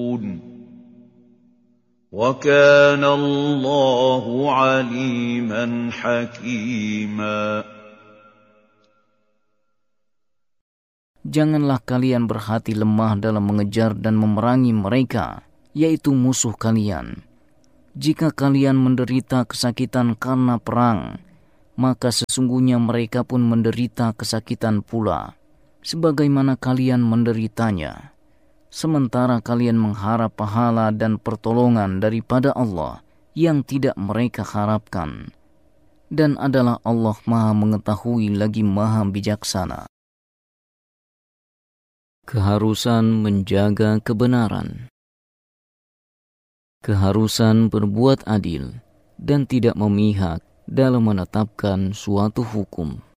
وَكَانَ اللَّهُ عَلِيمًا حَكِيمًا. Janganlah kalian berhati lemah dalam mengejar dan memerangi mereka, yaitu musuh kalian. Jika kalian menderita kesakitan karena perang, maka sesungguhnya mereka pun menderita kesakitan pula, sebagaimana kalian menderitanya. Sementara kalian mengharap pahala dan pertolongan daripada Allah yang tidak mereka harapkan. Dan adalah Allah Maha Mengetahui lagi Maha Bijaksana. Keharusan menjaga kebenaran. Keharusan berbuat adil dan tidak memihak dalam menetapkan suatu hukum.